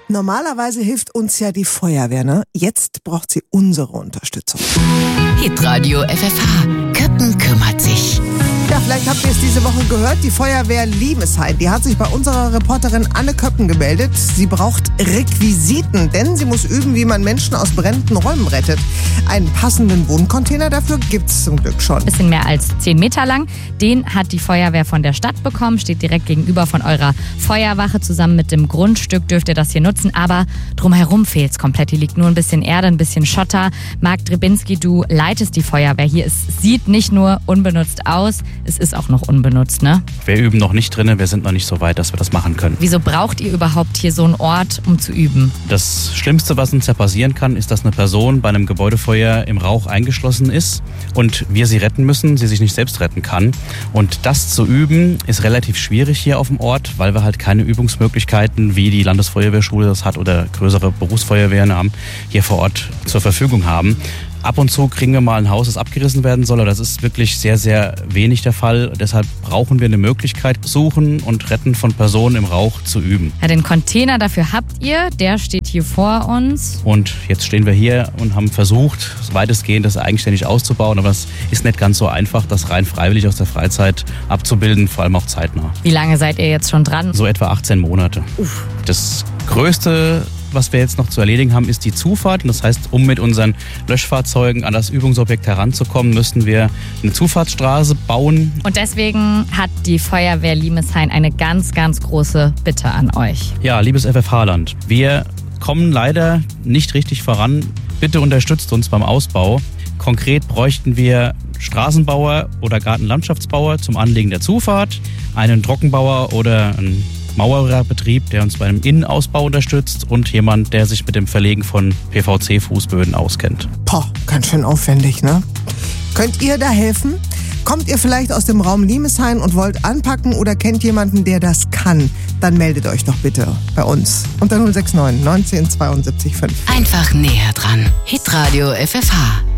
Normalerweise hilft uns ja die Feuerwehr, ne? Jetzt braucht sie unsere Unterstützung. Hitradio FFH. Köppen kümmert sich. Ja, vielleicht habt ihr es diese Woche gehört. Die Feuerwehr Limeshain, die hat sich bei unserer Reporterin Anne Köppen gemeldet. Sie braucht Requisiten, denn sie muss üben, wie man Menschen aus brennenden Räumen rettet. Einen passenden Wohncontainer dafür gibt's zum Glück schon. Bisschen mehr als 10 Meter lang. Den hat die Feuerwehr von der Stadt bekommen, steht direkt gegenüber von eurer Feuerwache. Zusammen mit dem Grundstück dürft ihr das hier nutzen, aber drumherum fehlt's komplett. Hier liegt nur ein bisschen Erde, ein bisschen Schotter. Marc Drebinski, du leitest die Feuerwehr hier. Es sieht nicht nur unbenutzt aus, es ist auch noch unbenutzt, ne? Wir üben noch nicht drin, wir sind noch nicht so weit, dass wir das machen können. Wieso braucht ihr überhaupt hier so einen Ort, um zu üben? Das Schlimmste, was uns ja passieren kann, ist, dass eine Person bei einem Gebäudefeuer im Rauch eingeschlossen ist und wir sie retten müssen, sie sich nicht selbst retten kann. Und das zu üben, ist relativ schwierig hier auf dem Ort, weil wir halt keine Übungsmöglichkeiten, wie die Landesfeuerwehrschule das hat oder größere Berufsfeuerwehren haben, hier vor Ort zur Verfügung haben. Ab und zu kriegen wir mal ein Haus, das abgerissen werden soll, aber das ist wirklich sehr, sehr wenig der Fall. Deshalb brauchen wir eine Möglichkeit, Suchen und Retten von Personen im Rauch zu üben. Ja, den Container dafür habt ihr, der steht hier vor uns. Und jetzt stehen wir hier und haben versucht, weitestgehend das eigenständig auszubauen, aber es ist nicht ganz so einfach, das rein freiwillig aus der Freizeit abzubilden, vor allem auch zeitnah. Wie lange seid ihr jetzt schon dran? So etwa 18 Monate. Das Größte, was wir jetzt noch zu erledigen haben, ist die Zufahrt. Und das heißt, um mit unseren Löschfahrzeugen an das Übungsobjekt heranzukommen, müssten wir eine Zufahrtsstraße bauen. Und deswegen hat die Feuerwehr Limeshain eine ganz, ganz große Bitte an euch. Ja, liebes FFH-Land, wir kommen leider nicht richtig voran. Bitte unterstützt uns beim Ausbau. Konkret bräuchten wir Straßenbauer oder Gartenlandschaftsbauer zum Anlegen der Zufahrt, einen Trockenbauer oder einen Mauerbetrieb, der uns bei einem Innenausbau unterstützt und jemand, der sich mit dem Verlegen von PVC-Fußböden auskennt. Boah, ganz schön aufwendig, ne? Könnt ihr da helfen? Kommt ihr vielleicht aus dem Raum Limeshain und wollt anpacken oder kennt jemanden, der das kann? Dann meldet euch doch bitte bei uns unter 069 19 72 5. Einfach näher dran. Hitradio FFH.